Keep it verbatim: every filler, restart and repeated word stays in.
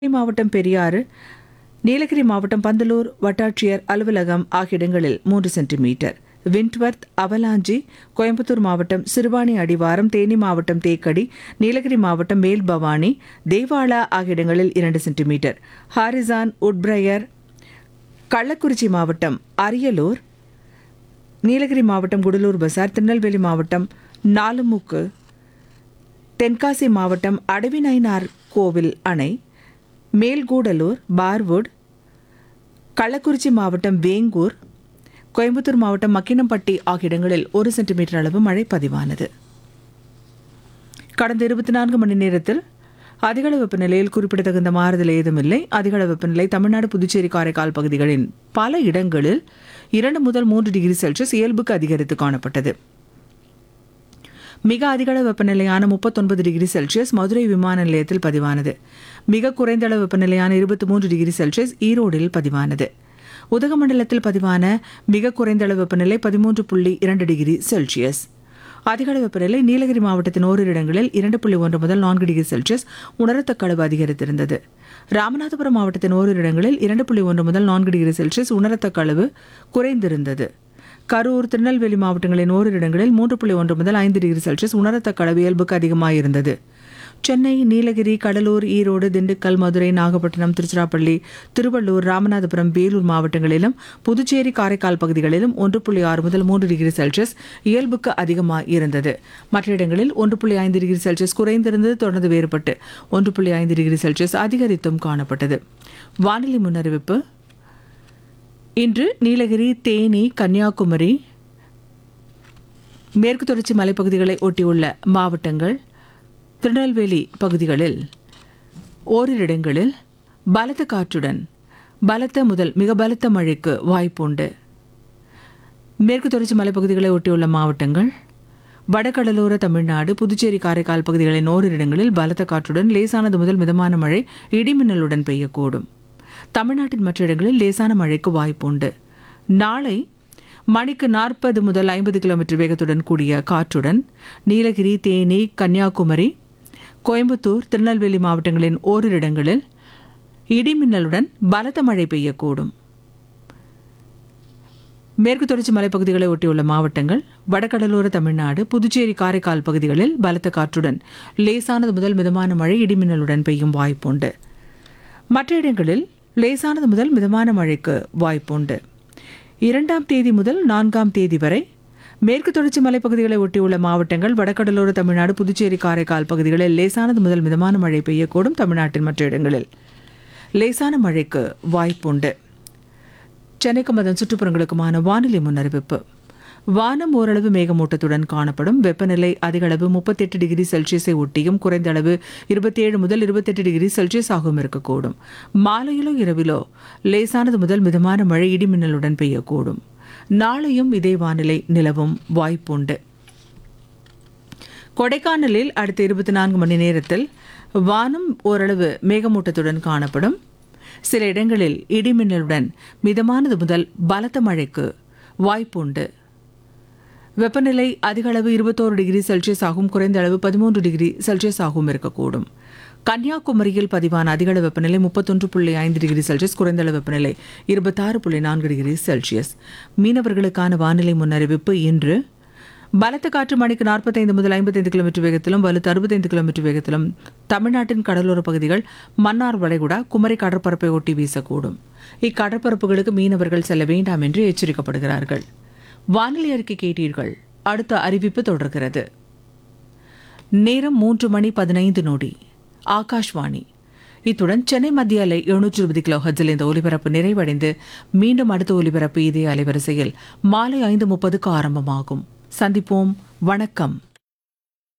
மாவட்டம் பெரியாறு, நீலகிரி மாவட்டம் பந்தலூர் வட்டாட்சியர் அலுவலகம் ஆகிய இடங்களில் மூன்று சென்டிமீட்டர். விண்ட்வர்த், அவலாஞ்சி, கோயம்புத்தூர் மாவட்டம் சிறுவாணி அடிவாரம், தேனி மாவட்டம் தேக்கடி, நீலகிரி மாவட்டம் மேல்பவானி, தேவாலா ஆகிய இடங்களில் இரண்டு சென்டிமீட்டர். ஹாரிசான், உட்பிரையர், கள்ளக்குறிச்சி மாவட்டம் அரியலூர், நீலகிரி மாவட்டம் குடலூர் பசார், திருநெல்வேலி மாவட்டம் நாலுமுக்கு, தென்காசி மாவட்டம் அடவிநயினார் கோவில் அணை, மேல்கூடலூர், பார்வுட், கள்ளக்குறிச்சி மாவட்டம் வேங்கூர், கோயம்புத்தூர் மாவட்டம் மக்கினம்பட்டி ஆகிய இடங்களில் ஒரு சென்டிமீட்டர் அளவு மழை பதிவானது. கடந்த இருபத்தி நான்கு மணி நேரத்தில் அதிகள வெப்பநிலையில் குறிப்பிடத்தகுந்த மாறுதல் ஏதுமில்லை. அதிகள வெப்பநிலை தமிழ்நாடு, புதுச்சேரி, காரைக்கால் பகுதிகளின் பல இடங்களில் இரண்டு முதல் மூன்று டிகிரி செல்சியஸ் இயல்புக்கு அதிகரித்து காணப்பட்டது. மிக அதிகள வெப்பநிலையான முப்பத்தொன்பது டிகிரி செல்சியஸ் மதுரை விமான நிலையத்தில் பதிவானது. மிக குறைந்த அளவு வெப்பநிலையான இருபத்தி மூன்று டிகிரி செல்சியஸ் ஈரோடில் பதிவானது. உதகமண்டலத்தில் பதிவான மிக குறைந்த அளவு வெப்பநிலை பதிமூன்று புள்ளி இரண்டு டிகிரி செல்சியஸ். அதிகள வெப்பநிலை நீலகிரி மாவட்டத்தின் ஓரிரு இடங்களில் இரண்டு புள்ளி ஒன்று முதல் நான்கு டிகிரி செல்சியஸ் உணரத்தக்க அளவு அதிகரித்திருந்தது. ராமநாதபுரம் மாவட்டத்தின் ஓரிரு இடங்களில் இரண்டு புள்ளி ஒன்று முதல் நான்கு டிகிரி செல்சியஸ் உணரத்தக்க அளவு குறைந்திருந்தது. கரூர், திருநெல்வேலி மாவட்டங்களின் ஓரிரு இடங்களில் மூன்று புள்ளி ஒன்று முதல் ஐந்து டிகிரி செல்சியஸ் உணரத்தக்க அளவு இயல்புக்கு அதிகமாக இருந்தது. சென்னை, நீலகிரி, கடலூர், ஈரோடு, திண்டுக்கல், மதுரை, நாகப்பட்டினம், திருச்சிராப்பள்ளி, திருவள்ளூர், ராமநாதபுரம், வேலூர் மாவட்டங்களிலும் புதுச்சேரி, காரைக்கால் பகுதிகளிலும் ஒன்று புள்ளி ஆறு முதல் மூன்று டிகிரி செல்சியஸ் இயல்புக்கு அதிகமாக இருந்தது. மற்ற இடங்களில் ஒன்று புள்ளி ஐந்து டிகிரி செல்சியஸ் குறைந்திருந்தது. தொடர்ந்து வேறுபட்டு ஒன்று புள்ளி ஐந்து டிகிரி செல்சியஸ் அதிகரித்தும் காணப்பட்டது. வானிலை முன்னறிவிப்பு. இன்று நீலகிரி, தேனி, கன்னியாகுமரி, மேற்கு தொடர்ச்சி மலைப்பகுதிகளை ஒட்டியுள்ள மாவட்டங்கள், திருநெல்வேலி பகுதிகளில் ஓரிரு இடங்களில் பலத்த காற்றுடன் பலத்த முதல் மிக பலத்த மழைக்கு வாய்ப்புண்டு. மேற்கு தொடர்ச்சி மலைப்பகுதிகளை ஒட்டியுள்ள மாவட்டங்கள், வடகடலோர தமிழ்நாடு, புதுச்சேரி, காரைக்கால் பகுதிகளின் ஓரிரு இடங்களில் பலத்த காற்றுடன் லேசானது முதல் மிதமான மழை இடிமின்னலுடன் பெய்யக்கூடும். தமிழ்நாட்டின் மற்ற இடங்களில் லேசான மழைக்கு வாய்ப்புண்டு. நாளை மணிக்கு நாற்பது முதல் ஐம்பது கிலோமீட்டர் வேகத்துடன் கூடிய காற்றுடன் நீலகிரி, தேனி, கன்னியாகுமரி, கோயம்புத்தூர், திருநெல்வேலி மாவட்டங்களின் ஓரிரு இடங்களில் இடிமின்னலுடன் பலத்த மழை பெய்யக்கூடும். மேற்கு தொடர்ச்சி மலைப்பகுதிகளை ஒட்டியுள்ள மாவட்டங்கள், வடகடலோர தமிழ்நாடு, புதுச்சேரி, காரைக்கால் பகுதிகளில் பலத்த காற்றுடன் லேசானது முதல் மிதமான மழை இடிமின்னலுடன் பெய்யும் வாய்ப்புண்டு. மற்ற இடங்களில் லேசானது முதல் மிதமான மழைக்கு வாய்ப்புண்டு. இரண்டாம் தேதி முதல் நான்காம் தேதி வரை மேற்கு தொடர்ச்சி மலைப்பகுதிகளை ஒட்டியுள்ள மாவட்டங்கள், வடகடலோர தமிழ்நாடு, புதுச்சேரி, காரைக்கால் பகுதிகளில் லேசானது முதல் மிதமான மழை பெய்யக்கூடும். தமிழ்நாட்டின் மற்ற இடங்களில் லேசான மழைக்கு வாய்ப்புண்டு. சென்னைக்கும் அதன் சுற்றுப்புறங்களுக்குமான வானிலை முன்னறிவிப்பு. வானம் ஓரளவு மேகமூட்டத்துடன் காணப்படும். வெப்பநிலை அதிகளவு முப்பத்தி எட்டு டிகிரி செல்சியஸை ஒட்டியும் குறைந்த அளவு இருபத்தி ஏழு முதல் இருபத்தெட்டு டிகிரி செல்சியஸ் ஆகவும் இருக்கக்கூடும். மாலையிலோ இரவிலோ லேசானது முதல் மிதமான மழை இடிமின்னலுடன் பெய்யக்கூடும். நாளையும் இதே வானிலை நிலவும் வாய்ப்புண்டு. கொடைக்கானலில் அடுத்த இருபத்தி நான்கு மணி நேரத்தில் வானம் ஓரளவு மேகமூட்டத்துடன் காணப்படும். சில இடங்களில் இடிமின்னலுடன் மிதமானது முதல் பலத்த மழைக்கு வாய்ப்புண்டு. வெப்பநிலை அதிகளவு இருபத்தோரு டிகிரி செல்சியஸ் ஆகும். குறைந்த அளவு பதிமூன்று டிகிரி செல்சியஸ் ஆகவும் இருக்கக்கூடும். கன்னியாகுமரியில் பதிவான அதிகள வெப்பநிலை முப்பத்தொன்று புள்ளி ஐந்து டிகிரி செல்சியஸ், குறைந்த அளவு வெப்பநிலை இருபத்தாறு புள்ளி நான்கு டிகிரி செல்சியஸ். மீனவர்களுக்கான வானிலை முன்னறிவிப்பு. இன்று பலத்த காற்று மணிக்கு நாற்பத்தைந்து முதல் ஐம்பத்தைந்து கிலோமீட்டர் வேகத்திலும் வலுத்து அறுபத்தைந்து கிலோமீட்டர் வேகத்திலும் தமிழ்நாட்டின் கடலோர பகுதிகள், மன்னார் வளைகுடா, குமரி கடற்பரப்பை ஒட்டி வீசக்கூடும். இக்கடற்பரப்புகளுக்கு மீனவர்கள் செல்ல வேண்டாம் என்று எச்சரிக்கப்படுகிறார்கள். வானிலை அறிக்கை கேட்டீர்கள். அடுத்த அறிவிப்பு தொடர்கிறது. நேரம் மூன்று மணி பதினைந்து நொடி. ஆகாஷ்வாணி. இத்துடன் சென்னை மத்திய அலை எழுநூற்று இருபது கிலோ ஹெர்ட்ஸில் இந்த ஒலிபரப்பு நிறைவடைந்து மீண்டும் அடுத்த ஒலிபரப்பு இதே அலைவரிசையில் மாலை ஐந்து முப்பதுக்கு ஆரம்பமாகும். சந்திப்போம். வணக்கம்.